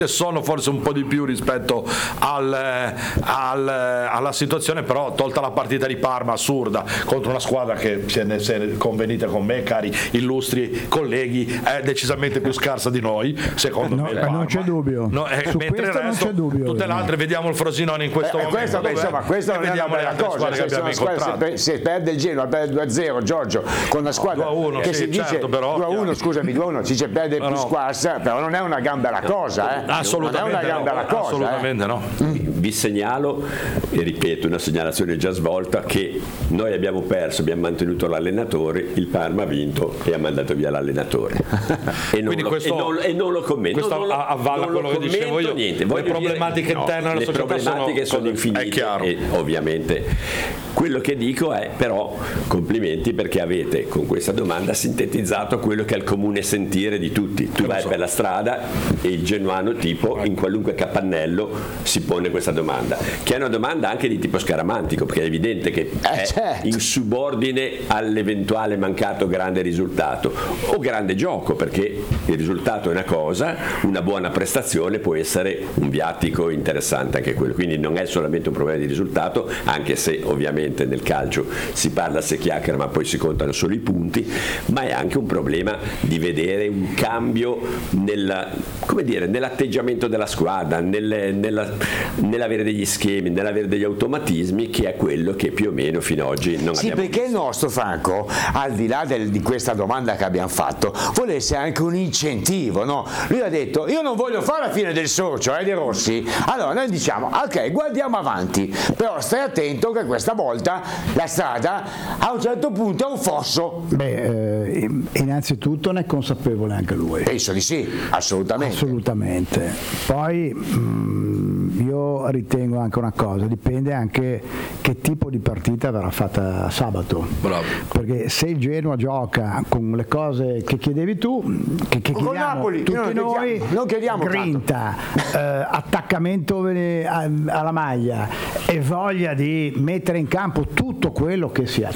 sono forse un po' di più rispetto alla situazione, però tolta la partita di Parma assurda contro una squadra che, se convenite con me, cari illustri colleghi, è decisamente più scarsa di noi, secondo me. Non c'è dubbio. Mentre il resto, tutte le altre, vediamo il Frosinone in questo momento. Questo non è una bella cosa. Se perde il Genoa, perde 2-0, Giorgio, con una squadra 2-1, che si dice 2-1, scusami, 2-1, si dice perde più squarsa, però non è una gran bella cosa, Assolutamente, assolutamente no. Vi segnalo, e ripeto, una segnalazione già svolta, che noi abbiamo perso, abbiamo mantenuto l'allenatore, il Parma ha vinto e ha mandato via l'allenatore. E non lo commento. Questo avvalla quello che dicevo io. Niente. Le problematiche interne alla società sono infinite, e ovviamente quello che dico è, però, complimenti, perché avete con questa domanda sintetizzato quello che è il comune sentire di tutti. Tu vai per la strada e il genuano tipo in qualunque capannello si pone questa domanda, che è una domanda anche di tipo scaramantico, perché è evidente che è in subordine all'eventuale mancato grande risultato o grande gioco, perché il risultato è una cosa, una buona prestazione può essere un viatico interessante anche quello, quindi non è solamente un problema di risultato, anche se ovviamente nel calcio si parla, si chiacchiera, ma poi si contano solo i punti, ma è anche un problema di vedere un cambio nell'atteggiamento della squadra, nell'avere degli schemi, nell'avere degli automatismi, che è quello che più o meno fino ad oggi non abbiamo perché visto. Il nostro Franco, al di là di questa domanda che abbiamo fatto, volesse anche un incentivo, no? Lui ha detto: io non voglio fare la fine del socio, De Rossi. Allora noi diciamo: ok, guardiamo avanti, però stai attento che questa volta la strada a un certo punto è un fosso. Innanzitutto ne è consapevole anche lui. Penso di sì, assolutamente. Poi io ritengo anche una cosa, dipende anche che tipo di partita verrà fatta sabato. Bravo. Perché se il Genoa gioca con le cose che chiedevi tu, che chiediamo Napoli, tutti noi, non chiediamo grinta, attaccamento alla maglia e voglia di mettere in campo tutto quello che si ha,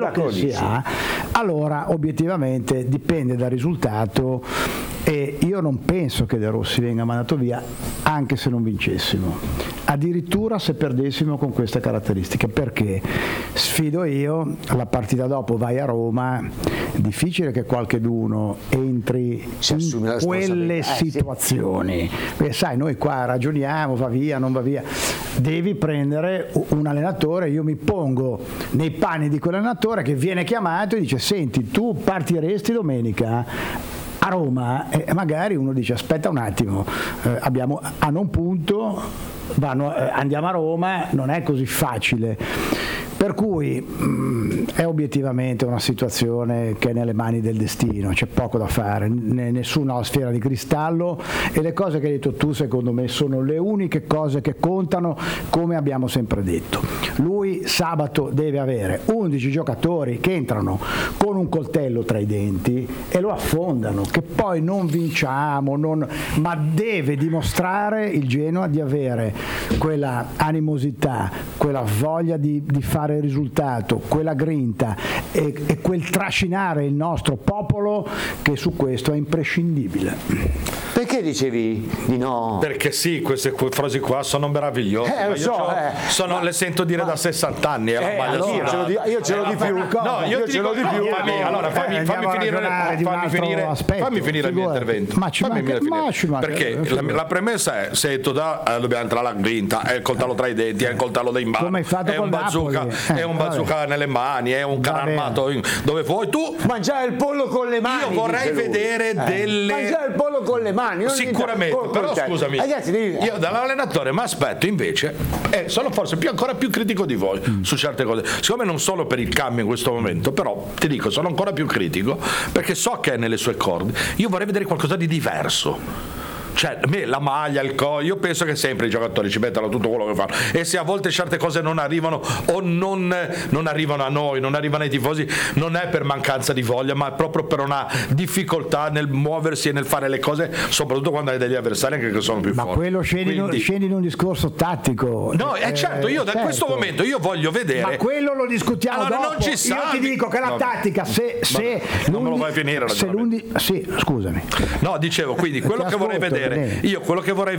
allora obiettivamente dipende dal risultato, e io non penso che De Rossi venga mandato via anche se non vincessimo, addirittura se perdessimo con queste caratteristiche, perché sfido io, la partita dopo vai a Roma, difficile che qualcheduno entri in quelle situazioni. Sai, noi qua ragioniamo, va via, non va via, devi prendere un allenatore, io mi pongo nei panni di quell'allenatore che viene chiamato e dice: senti, tu partiresti domenica a Roma? E magari uno dice: aspetta un attimo, hanno un punto, andiamo a Roma, non è così facile. Per cui è obiettivamente una situazione che è nelle mani del destino, c'è poco da fare, nessuno ha la sfera di cristallo, e le cose che hai detto tu secondo me sono le uniche cose che contano, come abbiamo sempre detto. Lui sabato deve avere 11 giocatori che entrano con un coltello tra i denti e lo affondano, che poi non vinciamo, ma deve dimostrare il Genoa di avere quella animosità, quella voglia di fare il risultato, quella grinta e quel trascinare il nostro popolo, che su questo è imprescindibile. Perché dicevi di no? Perché sì, queste frasi qua sono meravigliose. Le sento dire da 60 anni. Io ce l'ho di più. No, io ce l'ho di più. Allora fammi finire il mio intervento. Perché la premessa è: se tu dobbiamo entrare alla grinta, è il coltello tra i denti, è il coltello dei mani, è un bazooka. È un bazooka nelle mani, è un carro armato dove vuoi tu. Mangiare il pollo con le mani. Io vorrei vedere delle. Mangiare il pollo con le mani. Sicuramente, però scusami, io dall'allenatore mi aspetto invece, sono forse ancora più critico di voi su certe cose. Siccome non solo per il cambio in questo momento, però ti dico, sono ancora più critico perché so che è nelle sue corde. Io vorrei vedere qualcosa di diverso. Cioè, la maglia, il io penso che sempre i giocatori ci mettano tutto quello che fanno, e se a volte certe cose non arrivano o non arrivano a noi, non arrivano ai tifosi, non è per mancanza di voglia, ma proprio per una difficoltà nel muoversi e nel fare le cose, soprattutto quando hai degli avversari anche che sono più forti. Ma quello scendi in un discorso tattico. No, certo, io da questo momento io voglio vedere. Ma quello lo discutiamo dopo. Non ci sa. Io ti dico che la tattica, se non me lo vai a finire. Sì, scusami. No, dicevo, quindi quello che vorrei vedere vedere. Io quello che vorrei